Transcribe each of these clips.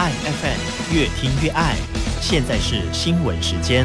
爱 FM， 越听越爱。现在是新闻时间。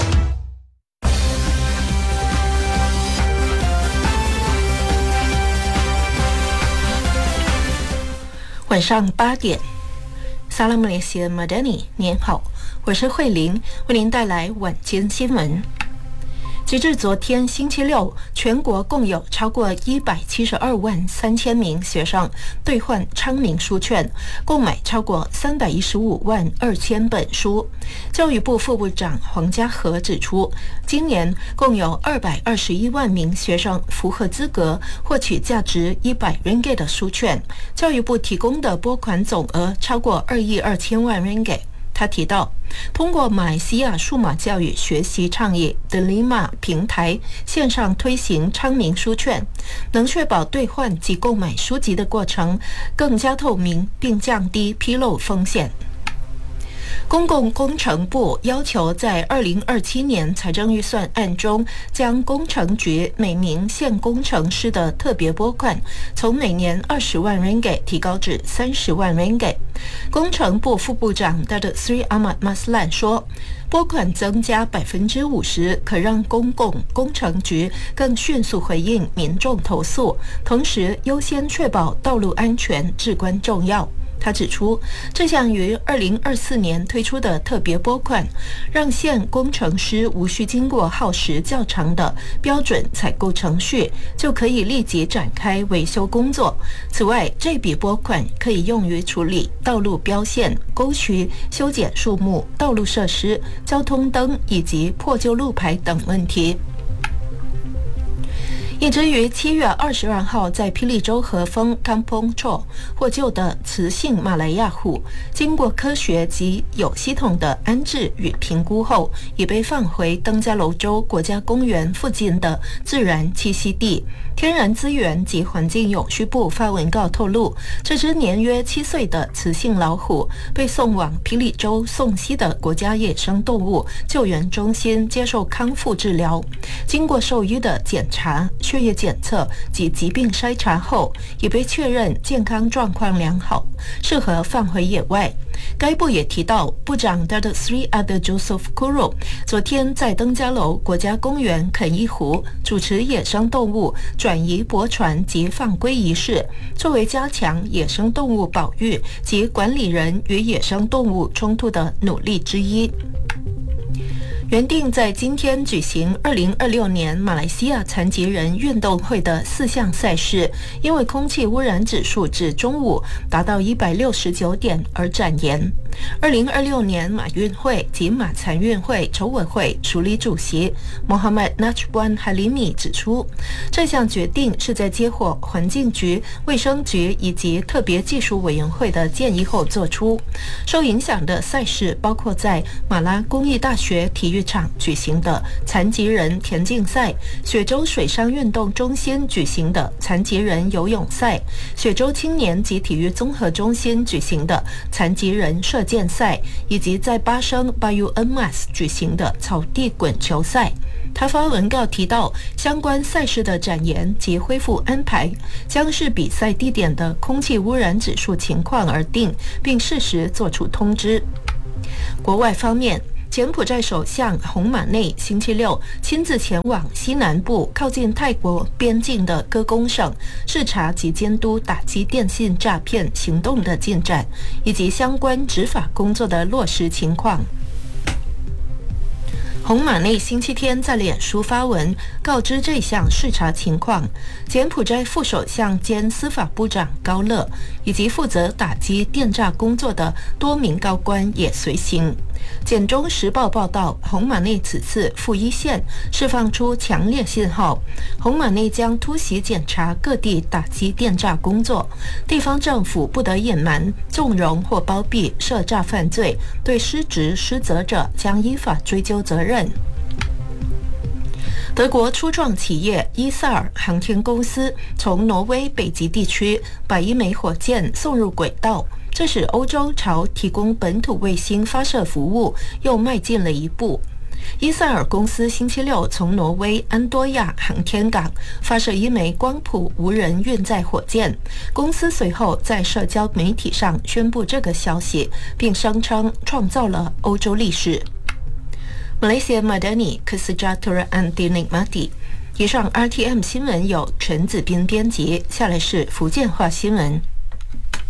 晚上8点，萨拉姆雷西马丹尼，您好，我是慧玲，为您带来晚间新闻。截至昨天星期六，全国共有超过172万3000名学生兑换昌明书券，购买超过315万2000本书。教育部副部长黄家和指出，今年共有221万名学生符合资格获取价值100 ringgit 的书券，教育部提供的拨款总额超过2亿2千万 ringgit。他提到，通过马来西亚数码教育学习倡议的 Lima 平台线上推行昌明书券，能确保兑换及购买书籍的过程更加透明，并降低纰漏风险。公共工程部要求在2027年财政预算案中，将工程局每名县工程师的特别拨款从每年20万 ringgit 提高至30万 ringgit。工程部副部长 Datuk Sri Ahmad Maslan 说，拨款增加50%，可让公共工程局更迅速回应民众投诉，同时优先确保道路安全至关重要。他指出，这项于2024年推出的特别拨款，让县工程师无需经过耗时较长的标准采购程序，就可以立即展开维修工作。此外，这笔拨款可以用于处理道路标线、沟渠、修剪树木、道路设施、交通灯以及破旧路牌等问题。一只于7月22号在霹雳州和丰 Kampong Chor 获救的雌性马来亚虎，经过科学及有系统的安置与评估后，已被放回登嘉楼州国家公园附近的自然栖息地。天然资源及环境永续部发文告透露，这只年约7岁的雌性老虎被送往霹雳州宋溪的国家野生动物救援中心接受康复治疗。经过兽医的检查、血液检测及疾病筛查后，已被确认健康状况良好，适合放回野外。该部也提到，部长 Datuk Sri Ada Joseph Kuro 昨天在登嘉楼国家公园肯伊湖主持野生动物转移驳船及放归仪式，作为加强野生动物保育及管理人与野生动物冲突的努力之一。原定在今天举行2026年马来西亚残疾人运动会的4项赛事，因为空气污染指数至中午达到169点而展延。2026年马运会及马残运会筹委会署理主席 Mohammad Najwan Halimi 指出，这项决定是在接获环境局、卫生局以及特别技术委员会的建议后做出。受影响的赛事包括在马拉公益大学体育场举行的残疾人田径赛，雪州水上运动中心举行的残疾人游泳赛，雪州青年及体育综合中心举行的残疾人射箭赛，以及在巴生 Bayu Emas 举行的草地滚球赛。他发文告提到，相关赛事的展延及恢复安排将视比赛地点的空气污染指数情况而定，并适时作出通知。国外方面，柬埔寨首相洪马内星期六亲自前往西南部靠近泰国边境的歌功省，视察及监督打击电信诈骗行动的进展，以及相关执法工作的落实情况。洪马内星期天在脸书发文告知这项视察情况，柬埔寨副首相兼司法部长高乐以及负责打击电诈工作的多名高官也随行。简中时报报道，洪马内此次赴一线释放出强烈信号，洪马内将突袭检查各地打击电诈工作，地方政府不得隐瞒、纵容或包庇涉诈犯罪，对失职失责者将依法追究责任。德国初创企业伊萨尔航天公司从挪威北极地区把一枚火箭送入轨道，这使欧洲朝提供本土卫星发射服务又迈进了一步。 伊塞尔公司星期六从挪威安多亚航天港发射一枚光谱无人运载火箭。公司随后在社交媒体上宣布这个消息，并声称创造了欧洲历史。Malaysia Madani Kesejahteraan Dinikmati。以上 RTM 新闻由陈子斌编辑，下来是福建话新闻。